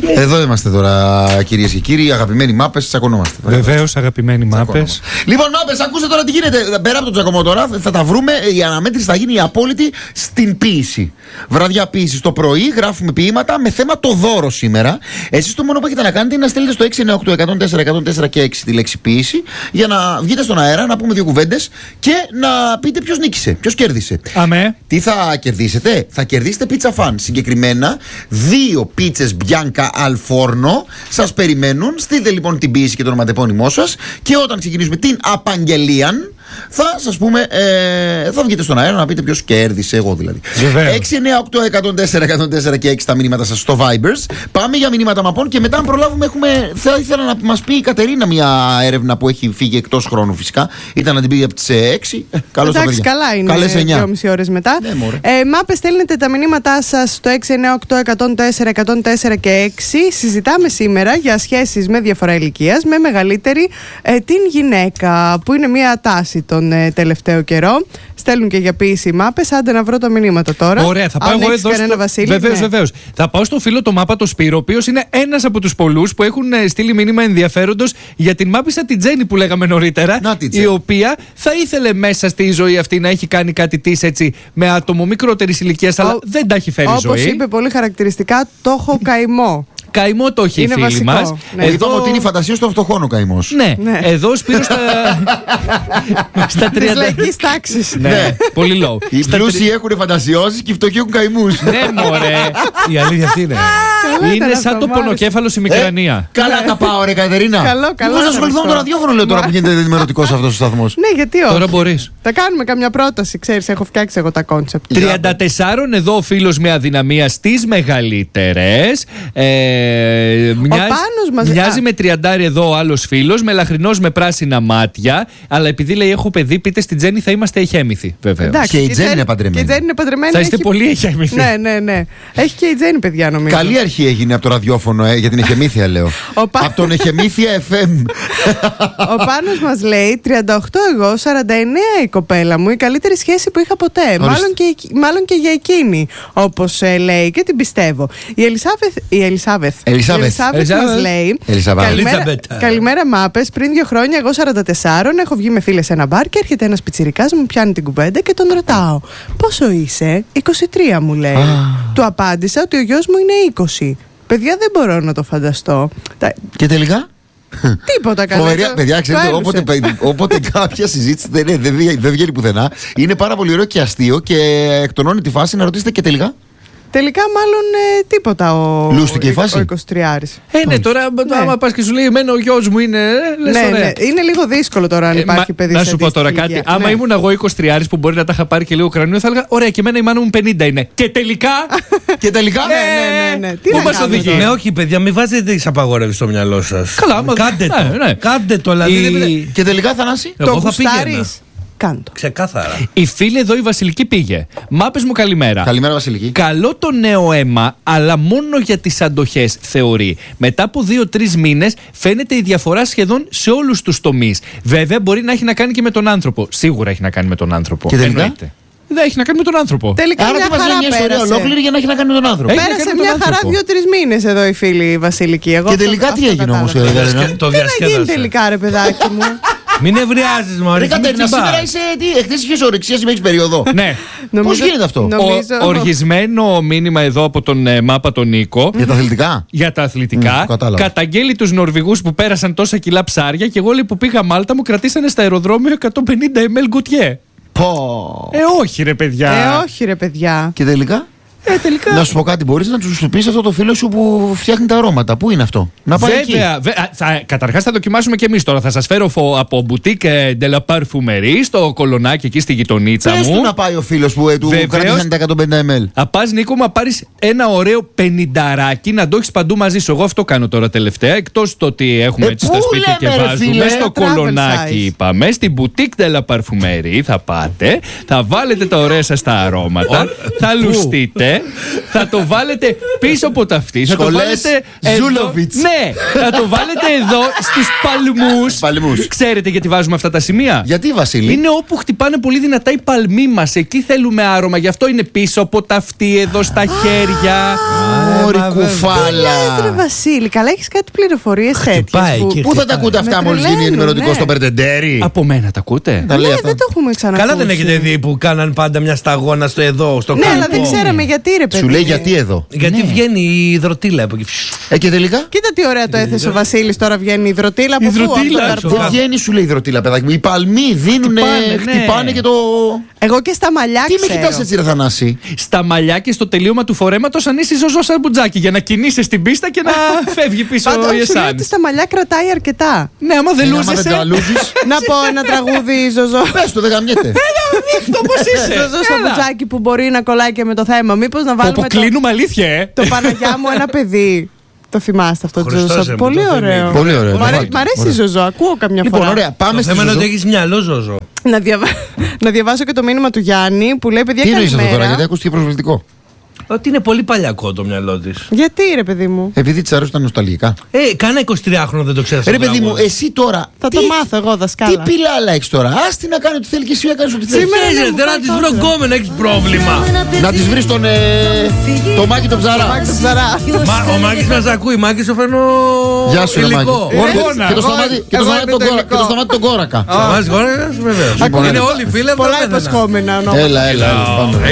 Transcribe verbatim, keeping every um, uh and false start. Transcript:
Εδώ είμαστε τώρα, κυρίες και κύριοι. Αγαπημένοι μάπες, τσακωνόμαστε. Βεβαίως, αγαπημένοι μάπες. Λοιπόν, μάπες, ακούστε τώρα τι γίνεται. Πέρα από τον τσακωμό τώρα, θα τα βρούμε. Η αναμέτρηση θα γίνει η απόλυτη στην ποίηση. Βραδιά ποίηση το πρωί, γράφουμε ποίηματα με θέμα το δώρο σήμερα. Εσείς το μόνο που έχετε να κάνετε είναι να στείλετε στο έξι εννιά οκτώ εκατόν τέσσερα εκατόν τέσσερα και έξι τη λέξη ποίηση για να βγείτε στον αέρα, να πούμε δύο κουβέντες και να πείτε ποιος νίκησε, ποιος κέρδισε. Αμέ. Τι θα κερδίσετε? Θα κερδίσετε πίτσα φαν. Συγκεκριμένα δύο πίτσες Bianca al forno σας περιμένουν. Στείλτε λοιπόν την ποίηση και τον ονοματεπώνυμό σας και όταν ξεκινήσουμε την απαγγελία θα σας πούμε, ε, θα βγείτε στον αέρα να πείτε ποιος κέρδισε, εγώ δηλαδή. έξι εννιά οκτώ εκατόν τέσσερα εκατόν τέσσερα και έξι τα μηνύματα σας στο Vibers. Πάμε για μηνύματα μαπών και μετά αν προλάβουμε έχουμε, θα ήθελα να μας πει η Κατερίνα μια έρευνα που έχει φύγει εκτός χρόνου φυσικά. Ήταν να την πει από τις έξι. Καλώς Εντάξει, καλά είναι δυόμιση ώρες μετά. Ναι, ε, μάπες, στέλνετε τα μηνύματά σας στο έξι εννιά οκτώ εκατόν τέσσερα εκατόν τέσσερα και έξι. Συζητάμε σήμερα για σχέσεις με διαφορά ηλικίας με μεγαλύτερη ε, την γυναίκα, που είναι μια τάση τον ε, τελευταίο καιρό. Στέλνουν και για ποίηση οι μάπες. Άντε να βρω τα μηνύματα τώρα. Ωραία, θα πάω εγώ εδώ. Στο... Βεβαίως, ναι. βεβαίως. Θα πάω στο φίλο το Μάπα το Σπύρο, ο οποίος είναι ένας από τους πολλούς που έχουν στείλει μήνυμα ενδιαφέροντος για την μάπισσα την Τζέννη που λέγαμε νωρίτερα. Να, η οποία θα ήθελε μέσα στη ζωή αυτή να έχει κάνει κάτι της έτσι με άτομο μικρότερης ηλικίας, αλλά δεν τα έχει φέρει όπως ζωή. Όπως είπε πολύ χαρακτηριστικά, το έχω καημό. Καημό το έχει η φίλη μας. Ναι. Εδώ ότι είναι η φαντασία στο φτωχόν ο καημός. Ναι, ναι. Εδώ ο Σπύρος στα, στα τριάντα. Της λαϊκής τάξης. Ναι, ναι, πολύ low. Οι πλούσιοι έχουν φαντασιώσεις και οι φτωχοί έχουν καημούς. Ναι, μωρέ. Η αλήθεια αυτή είναι. Είναι σαν το πονοκέφαλο στη Μικρανία. Ε, καλά τα πάω, ρε Κατερίνα. Καλό, καλό. Πώς ασχοληθώ με το ραδιόφωνο, λέω τώρα που γίνεται ενημερωτικός αυτός ο σταθμός. Ναι, γιατί όχι. Τώρα μπορείς. Θα κάνουμε καμιά πρόταση, ξέρεις, έχω φτιάξει εγώ τα κόνσεπτ. τριάντα τέσσερα εδώ ο φίλος με αδυναμία στις μεγαλύτερες. Ε, μοιάζει, μας... μοιάζει με τριαντάρι εδώ ο άλλος φίλος, με λαχρινός με πράσινα μάτια. Αλλά επειδή λέει έχω παιδί, πείτε στην Τζέννη θα είμαστε εχέμηθοι. Βεβαίως. Εντάξει, και η Τζέννη είναι παντρεμένη. Και η Τζέννη είναι παντρεμένη. Θα είστε έχει... πολύ εχέμηθοι. Ναι, ναι, ναι. Έχει και η Τζέννη, παιδιά, νομίζω. Καλή αρχή έγινε από το ραδιόφωνο, ε, για την εχεμήθεια, λέω. Πα... από τον εχεμήθεια εφ εμ. Ο Πάνος μας λέει τριάντα οκτώ εγώ, σαράντα εννέα η κοπέλα μου, η καλύτερη σχέση που είχα ποτέ. Μάλλον και, μάλλον και για εκείνη, όπως ε, λέει και την πιστεύω. Η Ελισάβεθ. Η Ελισάβεθ. Ελισάβεθ. Μας λέει καλημέρα, καλημέρα μάπες. Πριν δύο χρόνια, εγώ σαράντα τέσσερα, έχω βγει με φίλες σε ένα μπαρ και έρχεται ένας πιτσιρικάς, μου πιάνει την κουβέντα και τον ρωτάω πόσο είσαι? είκοσι τρία μου λέει. Του απάντησα ότι ο γιος μου είναι είκοσι. Παιδιά, δεν μπορώ να το φανταστώ. Και τελικά? Τίποτα καλά. Φοβερά, παιδιά, ξέρετε, όποτε, όποτε κάποια συζήτηση δεν, δεν, δεν βγαίνει πουθενά, είναι πάρα πολύ ωραίο και αστείο και εκτονώνει τη φάση να ρωτήσετε και τελικά. Τελικά, μάλλον ε, τίποτα ο, Λούστηκε η φάση. ο εικοσιτριάρης. Ε, ναι, τώρα ναι. άμα πας και σου λέει εμένα ο γιος μου είναι. Λες, ναι, ωραία. Ναι, είναι λίγο δύσκολο τώρα αν ε, υπάρχει μα, παιδί. Να σου πω τώρα κάτι. Ναι. Άμα ήμουν εγώ εικοσιτριάρης που μπορεί να τα είχα πάρει και λίγο κρανίο, θα έλεγα ωραία, και εμένα η μάνα μου πενήντα είναι. Και τελικά. και τελικά. ναι, ναι, ναι, ναι. Πού μας οδηγεί? Ναι, όχι, παιδιά, μην βάζετε τις απαγορεύσεις στο μυαλό σας. Καλά, άμα κάντε το. Ναι, ναι. Κάντε το, δηλαδή. Και τελικά, Θανάση, το γουστάρεις? Κάντο. Ξεκάθαρα. Η φίλη εδώ η Βασιλική πήγε. Μάπες μου, καλημέρα. Καλημέρα, Βασιλική. Καλό το νέο αίμα, αλλά μόνο για τις αντοχές θεωρεί. Μετά από δύο-τρεις μήνες φαίνεται η διαφορά σχεδόν σε όλους τους τομείς. Βέβαια, μπορεί να έχει να κάνει και με τον άνθρωπο. Σίγουρα έχει να κάνει με τον άνθρωπο. Και τελικά. Εννοείται. Δεν έχει να κάνει με τον άνθρωπο. Τελικά άρα μια χαρά μια ιστορία πέρασε. ολόκληρη για να έχει να κάνει με τον άνθρωπο. Έχει πέρασε μια χαρά δύο-τρεις μήνες εδώ η φίλη Βασιλική. Εγώ και τελικά τι έγινε όμως? Το διασκέδασε. Τι έγινε τελικά, ρε παιδάκι μου? Μην ευριάζεις, μωρέ. Ρε Κατερίνα, σήμερα είσαι. Εχθές είχες ορεξία, σήμερα έχεις περίοδο. Ναι. Πώς γίνεται αυτό? Ο, οργισμένο μήνυμα εδώ από τον ε, Μάπα τον Νίκο. Για τα αθλητικά. Για τα αθλητικά. Mm, καταγγέλει τους Νορβηγούς που πέρασαν τόσα κιλά ψάρια και εγώ λέει που πήγα Μάλτα μου κρατήσανε στα αεροδρόμιο εκατόν πενήντα μιλιλίτρα γκουτιέ. Πω. Ε, όχι ρε παιδιά. Ε, όχι ρε παιδιά. Και τελικά. Ε, τελικά. Να σου πω κάτι, μπορείς να του πεις αυτό το φίλο σου που φτιάχνει τα αρώματα? Πού είναι αυτό? Να πάει βέβαια, εκεί. Βέ, καταρχάς θα δοκιμάσουμε και εμείς τώρα. Θα σας φέρω φο, από Boutique de la Parfumerie στο Κολονάκι εκεί στη γειτονίτσα Πες μου. του να πάει ο φίλος που ε, του κρατήσανε τα εκατόν πενήντα μιλιλίτρα. Θα πας Νίκο να πάρεις ένα ωραίο πενηνταράκι να το έχεις παντού μαζί σου. Εγώ αυτό κάνω τώρα τελευταία. Εκτός το ότι έχουμε ε, έτσι στα σπίτια και λέμε, βάζουμε φίλε, στο Κολονάκι, είπαμε. Στην Boutique de la Parfumerie θα πάτε, θα βάλετε τα ωραία σας τα αρώματα, θα λουστείτε. πάρετε, θα το βάλετε πίσω από τα αυτή. Θα το βάλετε. Ζούλοβιτς. Ναι, θα το βάλετε εδώ στους παλμούς. Παλμούς. Ξέρετε γιατί βάζουμε αυτά τα σημεία? Γιατί, Βασίλη? Είναι όπου χτυπάνε πολύ δυνατά οι παλμοί μας. Εκεί θέλουμε άρωμα. Γι' αυτό είναι πίσω από τα αυτή, εδώ στα χέρια. Ωρη κουφάλα. Ρε Βασίλη, καλά, έχεις κάτι πληροφορίες τέτοιες? Πού θα τα ακούτε αυτά μόλις γίνει ενημερωτικό στο Περτεντέρι? Από μένα τα ακούτε? Ναι, δεν το έχουμε ξανακούσει. Καλά, δεν έχετε δει που κάναν πάντα μια σταγόνα στο εδώ, στο κάτω? Ναι, αλλά δεν ξέραμε γιατί, ρε παιδί. Σου λέει γιατί εδώ? Γιατί βγαίνει η υδροτήλα από εκεί. Ε, και τελικά? Κοίτα τι ωραία το έθεσε ο Βασίλης, τώρα βγαίνει η υδροτήλα από πού? Δεν βγαίνει, σου λέει η υδροτήλα, παιδάκι μου. Οι παλμοί δίνουν, χτυπάνε και το. Εγώ και στα μαλλιά Τι ξέρω. με κοιτάς έτσι, ρε Θανάση? Στα μαλλιά και στο τελείωμα του φορέματος ανήσει ζωζό σαν μπουτζάκι για να κινείσαι στην πίστα και να φεύγει πίσω η Πάντως σου λέει εσάν. ότι στα μαλλιά κρατάει αρκετά. Ναι, άμα δεν λούζεσαι. Να πω ένα τραγούδι, Ζωζό. Πες το, δεν γαμιέται. Αυτό πώς είσαι. Ζωζό στο μπουτζάκι που μπορεί να κολλάει και με το θέμα. Μήπως να βάλουμε. Το κλείνουμε αλήθεια, ε. Το Παναγιά μου ένα παιδί. Το θυμάστε αυτό το Χριστός Ζωζό? εμ, Πολύ το ωραίο. θυμήθη. Πολύ ωραίο. Μ' αρέ- Μ' αρέσει η Ζωζό, ακούω καμιά Λοιπόν, φορά. ωραία, πάμε Το στη θέμα είναι ότι Ζωζό. έχεις μυαλό, Ζωζό. Να, διαβα... να διαβάσω και το μήνυμα του Γιάννη που λέει: παιδιά, Τι εννοείς αυτό τώρα, καλημέρα. γιατί ακούστηκε προσβλητικό? Ότι είναι πολύ παλιακό το μυαλό της. Γιατί, ρε παιδί μου? Επειδή της αρέσουν τα νοσταλγικά. Ε, κάνα εικοσιτριάχρονο δεν το ξέρεις. Ρε παιδί μου, εσύ τώρα. Θα τι- το μάθω εγώ, Τι δασκάλα. πιλάλα έχεις τώρα? Άστη να κάνει ό,τι θέλει και εσύ έκανες ό,τι θέλει. Σήμερα- Σήμερα δεν να της βρω γκόμενα, έχεις πρόβλημα. Να της βρεις τον. ε, το Μάκη τον Ψαρά. Μάκη τον Ψαρά. Μα, ο Μάκης μας ακούει, Μάκης το φέρνω Γεια σου, ρε Μάκη. υλικό. Γοργόνα. Και το σταμάτη και το Εγώ σταμάτη είμαι τον το κόρα- υλικό. και το σταμάτη τον κόρακα. Θα μας γόρας, βεβαίως. Λοιπόν, Είναι έλα. όλοι φίλοι, Πολλά αυτά δεν είναι. υποσχόμενα ονόματα. Έλα, έλα, έλα. πάμε.